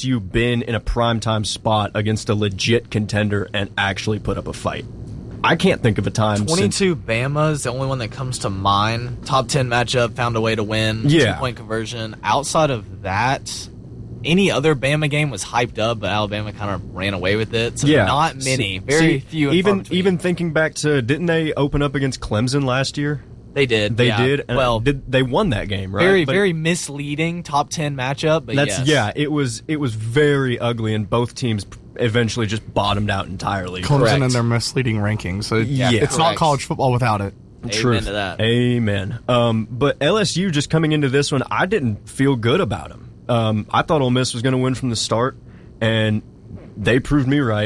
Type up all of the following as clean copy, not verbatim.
LSU been in a primetime spot against a legit contender and actually put up a fight? I can't think of a time 22 Bama is the only one that comes to mind. Top 10 matchup, found a way to win. Yeah. 2-point conversion. Outside of that, any other Bama game was hyped up, but Alabama kind of ran away with it. So not many. Very few and far between. Even thinking back to, didn't they open up against Clemson last year? They did. They did. Well, they won that game, right? Very misleading top 10 matchup. But yes. Yeah, it was very ugly, and both teams eventually just bottomed out entirely. Clemson and their misleading rankings. So it's not college football without it. Amen to that. Amen. But LSU, just coming into this one, I didn't feel good about them. I thought Ole Miss was going to win from the start, and they proved me right.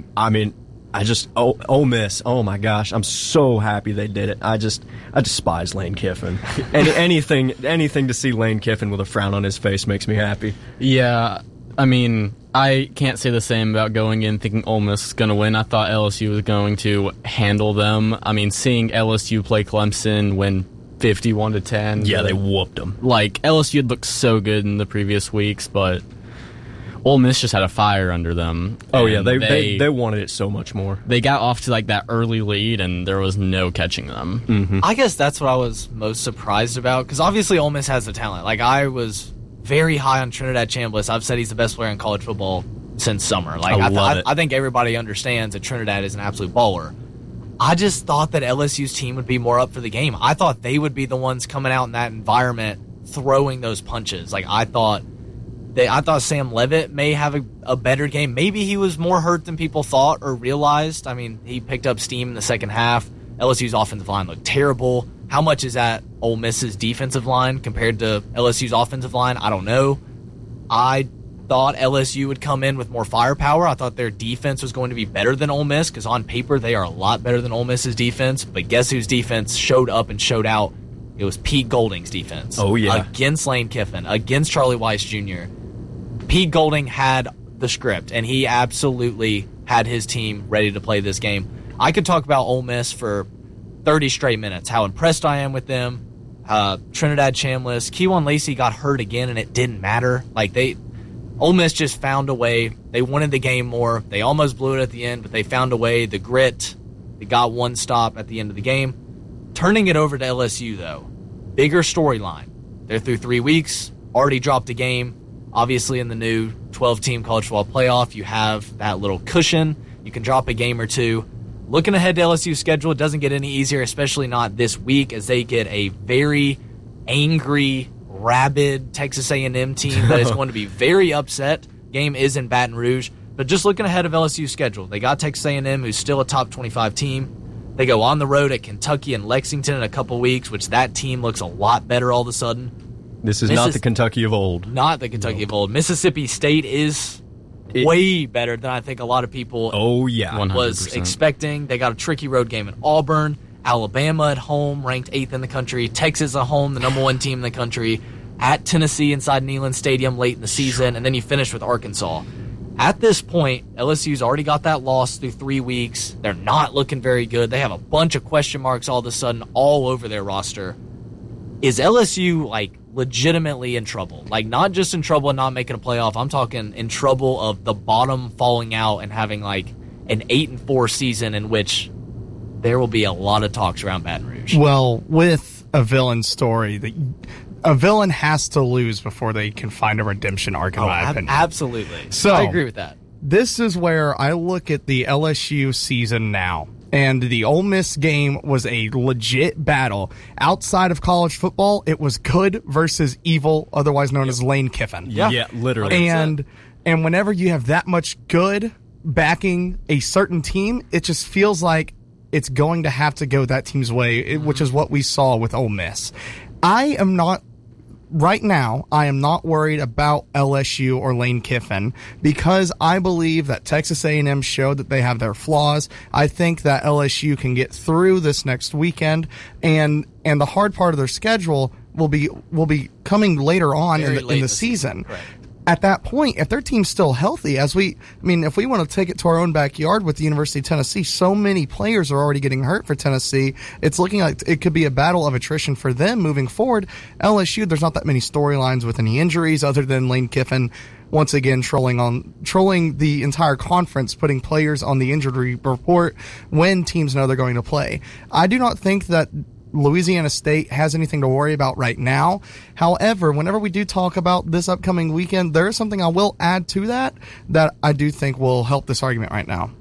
Ole Miss, oh my gosh, I'm so happy they did it. I despise Lane Kiffin. Anything to see Lane Kiffin with a frown on his face makes me happy. Yeah, I mean, I can't say the same about going in thinking Ole Miss is going to win. I thought LSU was going to handle them. I mean, seeing LSU play Clemson win 51-10. Yeah, they whooped them. Like, LSU had looked so good in the previous weeks, but Ole Miss just had a fire under them. Oh yeah, they wanted it so much more. They got off to like that early lead, and there was no catching them. Mm-hmm. I guess that's what I was most surprised about, because obviously Ole Miss has the talent. Like, I was very high on Trinidad Chambliss. I've said he's the best player in college football since summer. Like, I think everybody understands that Trinidad is an absolute baller. I just thought that LSU's team would be more up for the game. I thought they would be the ones coming out in that environment throwing those punches. Like, I thought Sam Leavitt may have a better game. Maybe he was more hurt than people thought or realized. I mean, he picked up steam in the second half. LSU's offensive line looked terrible. How much is that Ole Miss's defensive line compared to LSU's offensive line? I don't know. I thought LSU would come in with more firepower. I thought their defense was going to be better than Ole Miss, because on paper they are a lot better than Ole Miss's defense. But guess whose defense showed up and showed out? It was Pete Golding's defense. Oh, yeah. Against Lane Kiffin, against Charlie Weiss Jr. Pete Golding had the script, and he absolutely had his team ready to play this game. I could talk about Ole Miss for 30 straight minutes, how impressed I am with them. Trinidad Chambliss, Kewan Lacey got hurt again, and it didn't matter. Like, Ole Miss just found a way. They wanted the game more. They almost blew it at the end, but they found a way. The grit, they got one stop at the end of the game. Turning it over to LSU, though, bigger storyline. They're through 3 weeks, already dropped a game. Obviously, in the new 12-team college football playoff, you have that little cushion. You can drop a game or two. Looking ahead to LSU's schedule, it doesn't get any easier, especially not this week, as they get a very angry, rabid Texas A&M team that is going to be very upset. Game is in Baton Rouge. But just looking ahead of LSU's schedule, they got Texas A&M, who's still a top 25 team. They go on the road at Kentucky and Lexington in a couple weeks, which that team looks a lot better all of a sudden. This is not the Kentucky of old. Not the Kentucky of old. Mississippi State is way better than I think a lot of people was 100%. expecting. They got a tricky road game at Auburn. Alabama at home, ranked 8th in the country. Texas at home, the number 1 team in the country. At Tennessee inside Neyland Stadium late in the season. And then you finish with Arkansas. At this point, LSU's already got that loss through 3 weeks. They're not looking very good. They have a bunch of question marks all of a sudden all over their roster. Is LSU, like, legitimately in trouble? Like, not just in trouble and not making a playoff. I'm talking in trouble of the bottom falling out and having, like, an 8-4 season in which there will be a lot of talks around Baton Rouge. Well, with a villain story, a villain has to lose before they can find a redemption arc, in my opinion. Absolutely. So, I agree with that. This is where I look at the LSU season now. And the Ole Miss game was a legit battle. Outside of college football, it was good versus evil, otherwise known as Lane Kiffin. Yeah, literally. And whenever you have that much good backing a certain team, it just feels like it's going to have to go that team's way, which is what we saw with Ole Miss. Right now, I am not worried about LSU or Lane Kiffin because I believe that Texas A&M showed that they have their flaws. I think that LSU can get through this next weekend, and the hard part of their schedule will be coming later on in the season. Correct. At that point, if their team's still healthy, if we want to take it to our own backyard with the University of Tennessee, so many players are already getting hurt for Tennessee. It's looking like it could be a battle of attrition for them moving forward. LSU, there's not that many storylines with any injuries other than Lane Kiffin once again trolling the entire conference, putting players on the injury report when teams know they're going to play. I do not think that Louisiana State has anything to worry about right now. However, whenever we do talk about this upcoming weekend, there is something I will add to that I do think will help this argument right now.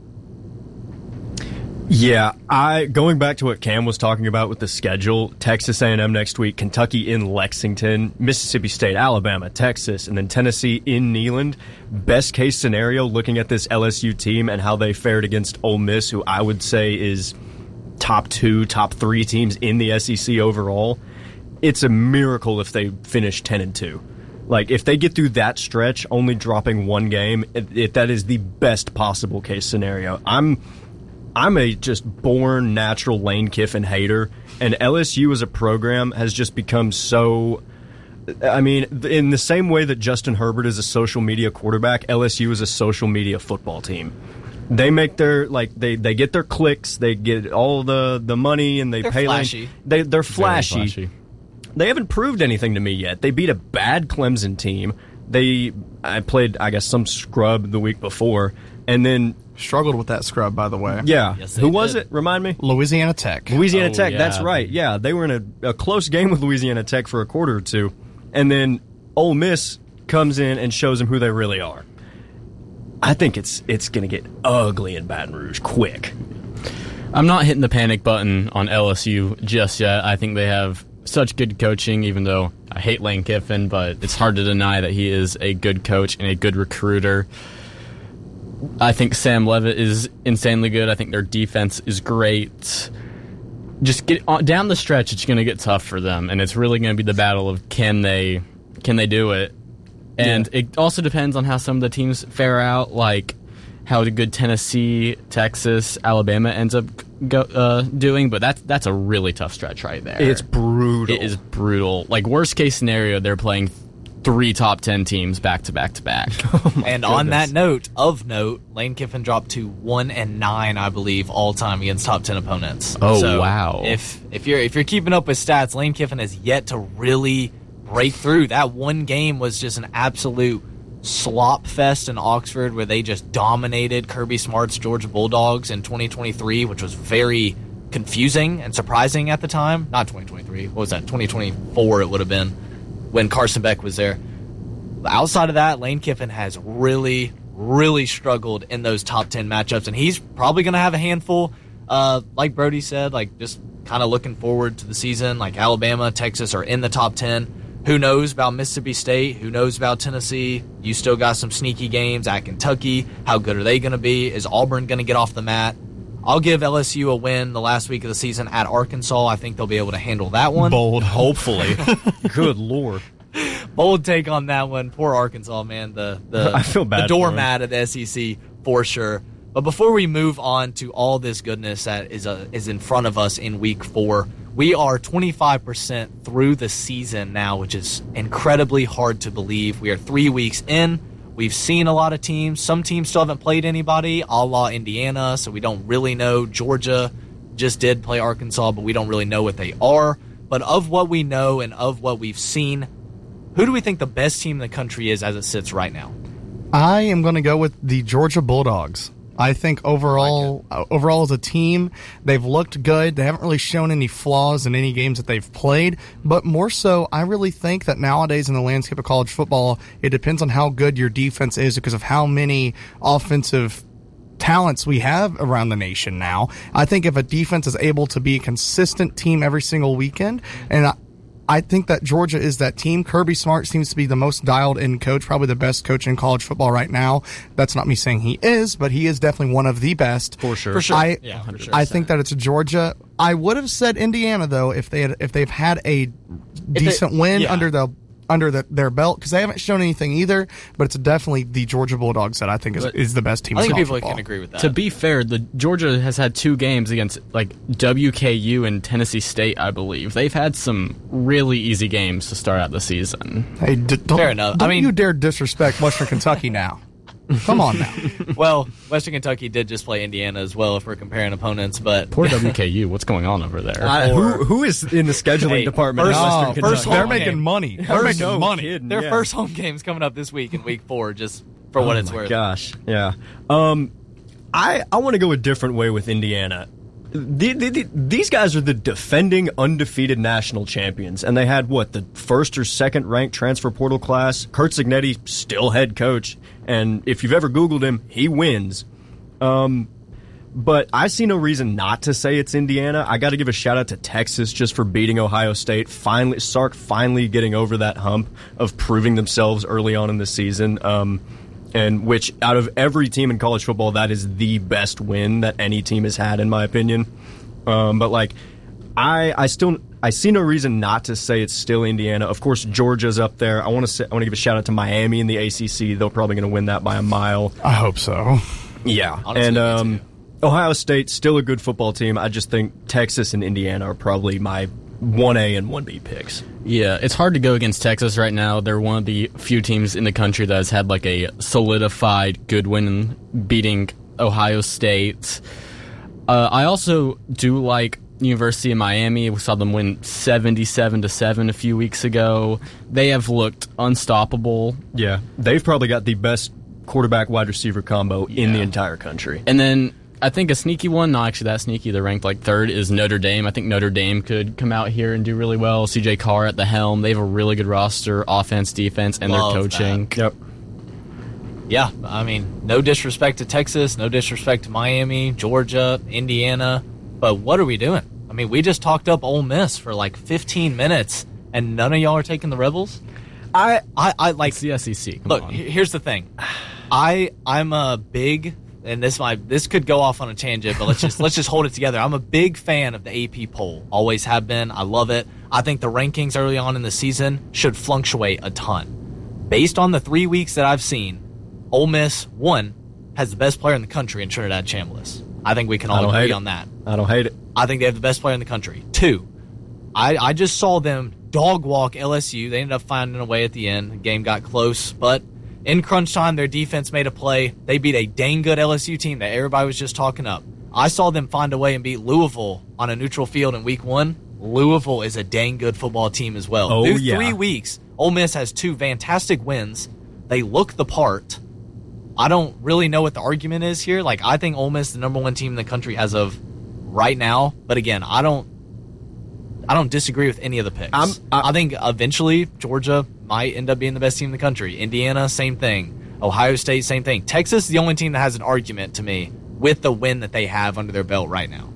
Yeah, going back to what Cam was talking about with the schedule, Texas A&M next week, Kentucky in Lexington, Mississippi State, Alabama, Texas, and then Tennessee in Neyland. Best case scenario, looking at this LSU team and how they fared against Ole Miss, who I would say is top 2, top 3 teams in the SEC overall. It's a miracle if they finish 10-2. Like, if they get through that stretch, only dropping one game, that is the best possible case scenario. I'm a just born natural Lane Kiffin hater, and LSU as a program has just become so... I mean, in the same way that Justin Herbert is a social media quarterback, LSU is a social media football team. They make their, like, they get their clicks, they get all the money, and they're pay... Flashy. They're flashy. Very flashy. They haven't proved anything to me yet. They beat a bad Clemson team. I played, I guess, some scrub the week before, and then... Struggled with that scrub, by the way. Yeah. Yes, they Who was did. it? Remind me. Louisiana Tech. Louisiana Oh, Tech, yeah. that's right. Yeah, they were in a close game with Louisiana Tech for a quarter or two, and then Ole Miss comes in and shows them who they really are. I think it's going to get ugly in Baton Rouge quick. I'm not hitting the panic button on LSU just yet. I think they have such good coaching, even though I hate Lane Kiffin, but it's hard to deny that he is a good coach and a good recruiter. I think Sam Leavitt is insanely good. I think their defense is great. Just get down the stretch, it's going to get tough for them, and it's really going to be the battle of can they do it. And it also depends on how some of the teams fare out, like how good Tennessee, Texas, Alabama ends up doing. But that's a really tough stretch right there. It's brutal. It is brutal. Like, worst case scenario, they're playing 3 top 10 teams back to back to back. And on that note, Lane Kiffin dropped to 1-9, I believe, all time against top 10 opponents. Oh, So wow. If you're keeping up with stats, Lane Kiffin has yet to really break through. That one game was just an absolute slop fest in Oxford, where they just dominated Kirby Smart's Georgia Bulldogs in 2023, which was very confusing and surprising at the time. Not 2023. What was that? 2024 it would have been, when Carson Beck was there. Outside of that, Lane Kiffin has really, really struggled in those top 10 matchups, and he's probably going to have a handful, like Brody said, like just kind of looking forward to the season. Like Alabama, Texas are in the top 10. Who knows about Mississippi State? Who knows about Tennessee? You still got some sneaky games at Kentucky. How good are they going to be? Is Auburn going to get off the mat? I'll give LSU a win the last week of the season at Arkansas. I think they'll be able to handle that one. Bold, hopefully. Good Lord. Bold take on that one. Poor Arkansas, man. I feel bad the doormat of the SEC for sure. But before we move on to all this goodness that is in front of us in Week 4, we are 25% through the season now, which is incredibly hard to believe. We are 3 weeks in. We've seen a lot of teams. Some teams still haven't played anybody, a la Indiana, so we don't really know. Georgia just did play Arkansas, but we don't really know what they are. But of what we know and of what we've seen, who do we think the best team in the country is as it sits right now? I am going to go with the Georgia Bulldogs. I think overall as a team, they've looked good. They haven't really shown any flaws in any games that they've played. But more so, I really think that nowadays in the landscape of college football, it depends on how good your defense is because of how many offensive talents we have around the nation now. I think if a defense is able to be a consistent team every single weekend, and I think that Georgia is that team. Kirby Smart seems to be the most dialed-in coach, probably the best coach in college football right now. That's not me saying he is, but he is definitely one of the best. For sure. For sure. I, for sure. I think that it's Georgia. I would have said Indiana though if they've had a decent win under their belt because they haven't shown anything either. But it's definitely the Georgia Bulldogs that I think is the best team. I in think college people football. can agree with that. To be fair, the Georgia has had 2 games against like WKU and Tennessee State, I believe. They've had some really easy games to start out the season. Hey, don't, Fair enough. Don't I mean- you dare disrespect Western Kentucky now. Come on now. Well, Western Kentucky did just play Indiana as well if we're comparing opponents, but Poor WKU. What's going on over there? Who is in the scheduling department? first- in Western no, Kentucky? first They're home making game. money. They're making No money. kidding, their yeah. first home game's coming up this week in week 4, just for what it's Oh my worth. Gosh, yeah. I want to go a different way with Indiana. These guys are the defending undefeated national champions, and they had the first or second ranked transfer portal class. Kurt Cignetti still head coach, and if you've ever Googled him, he wins. But I see no reason not to say it's Indiana. I got to give a shout out to Texas just for beating Ohio State. Sark finally getting over that hump of proving themselves early on in the season. And which, out of every team in college football, that is the best win that any team has had, in my opinion. But I see no reason not to say it's still Indiana. Of course, Georgia's up there. I want to give a shout out to Miami in the ACC. They're probably going to win that by a mile. I hope so. Yeah, Honestly, me and too. Ohio State still a good football team. I just think Texas and Indiana are probably my 1A and 1B picks. Yeah, it's hard to go against Texas right now. They're one of the few teams in the country that has had a solidified good win beating Ohio State. I also do like University of Miami. We saw them win 77-7 a few weeks ago. They have looked unstoppable. Yeah, they've probably got the best quarterback wide receiver combo in the entire country. And then I think a sneaky one, not actually that sneaky, they're ranked third, is Notre Dame. I think Notre Dame could come out here and do really well. CJ Carr at the helm. They have a really good roster, offense, defense, and Love their coaching. that. Yep. Yeah, I mean, no disrespect to Texas, no disrespect to Miami, Georgia, Indiana, but what are we doing? I mean, we just talked up Ole Miss for 15 minutes, and none of y'all are taking the Rebels? I like. It's the SEC. Come Look, on. here's the thing. I'm a big, and this could go off on a tangent, but let's just hold it together. I'm a big fan of the AP poll. Always have been. I love it. I think the rankings early on in the season should fluctuate a ton. Based on the 3 weeks that I've seen, Ole Miss, 1, has the best player in the country in Trinidad Chambliss. I think we can all agree on that. I don't hate it. I think they have the best player in the country. 2, I just saw them dog walk LSU. They ended up finding a way at the end. The game got close, but in crunch time, their defense made a play. They beat a dang good LSU team that everybody was just talking up. I saw them find a way and beat Louisville on a neutral field in week 1. Louisville is a dang good football team as well. Oh, Through yeah. 3 weeks, Ole Miss has 2 fantastic wins. They look the part. I don't really know what the argument is here. I think Ole Miss is the number 1 team in the country as of right now. But again, I don't disagree with any of the picks. I think eventually Georgia might end up being the best team in the country. Indiana, same thing. Ohio State, same thing. Texas is the only team that has an argument to me with the win that they have under their belt right now.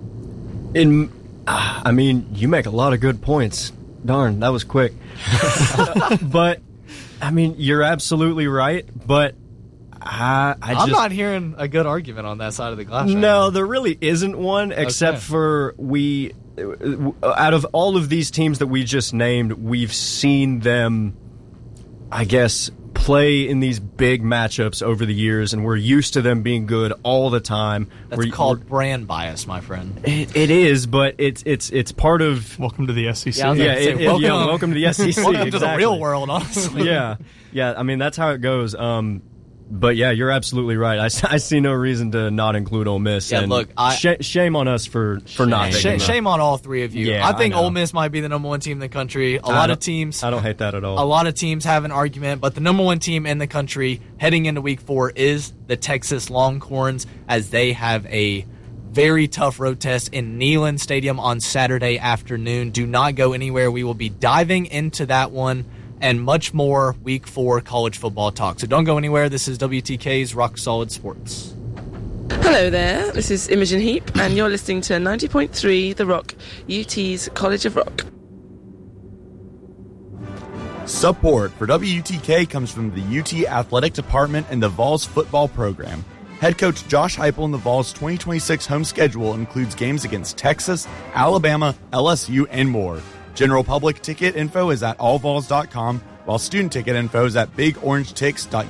I mean, you make a lot of good points. Darn, that was quick. But, I mean, you're absolutely right. But I'm not hearing a good argument on that side of the glass. right No, now. there really isn't one, except Okay. for out of all of these teams that we just named, we've seen them, I guess, play in these big matchups over the years, and we're used to them being good all the time. That's called brand bias, my friend. It is, but it's part of. Welcome to the SEC. Yeah, I was Yeah, about to say, welcome to the SEC. Welcome to the exactly. real world, honestly. Yeah. I mean, that's how it goes. But yeah, you're absolutely right. I see no reason to not include Ole Miss. Yeah, and look, shame on us for not taking them. Shame on all 3 of you. Yeah, I think I know. Ole Miss might be the number 1 team in the country. A lot of teams I don't hate that at all. A lot of teams have an argument, but the number 1 team in the country heading into week 4 is the Texas Longhorns, as they have a very tough road test in Neyland Stadium on Saturday afternoon. Do not go anywhere. We will be diving into that one and much more week 4 college football talk. So don't go anywhere. This is WTK's Rock Solid Sports. Hello there, this is Imogen Heap, and you're listening to 90.3 The Rock, UT's College of Rock. Support for WUTK comes from the UT Athletic Department and the Vols football program. Head coach Josh Heupel and the Vols' 2026 home schedule includes games against Texas, Alabama, LSU, and more. General public ticket info is at allvols.com, while student ticket info is at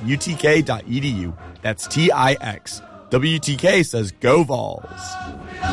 bigorangetics.utk.edu. That's TIX. WTK says go Vols.